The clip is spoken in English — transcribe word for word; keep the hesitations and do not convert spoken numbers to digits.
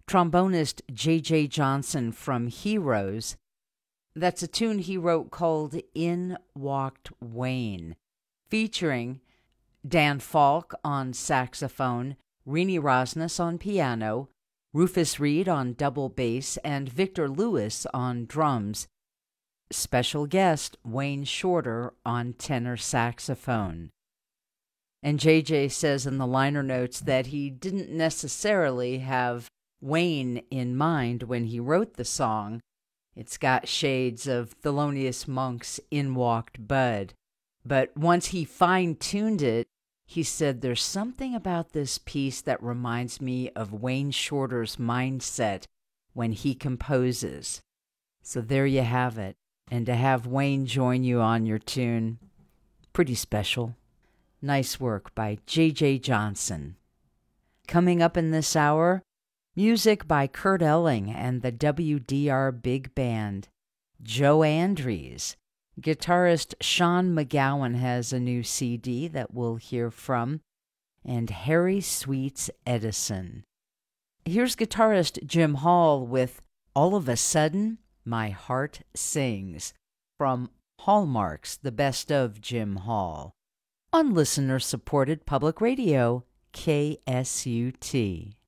trombonist J J Johnson from Heroes. That's a tune he wrote called In Walked Wayne, featuring Dan Falk on saxophone, Rini Rosnes on piano, Rufus Reed on double bass, and Victor Lewis on drums. Special guest Wayne Shorter on tenor saxophone. And J J says in the liner notes that he didn't necessarily have Wayne in mind when he wrote the song. It's got shades of Thelonious Monk's In Walked Bud. But once he fine-tuned it, he said, there's something about this piece that reminds me of Wayne Shorter's mindset when he composes. So there you have it. And to have Wayne join you on your tune, pretty special. Nice work by J J Johnson. Coming up in this hour, music by Kurt Elling and the W D R Big Band. Joe Andries. Guitarist Sean McGowan has a new C D that we'll hear from. And Harry Sweets Edison. Here's guitarist Jim Hall with All of a Sudden, My Heart Sings, from Hallmark's The Best of Jim Hall, on listener-supported public radio, K S U T.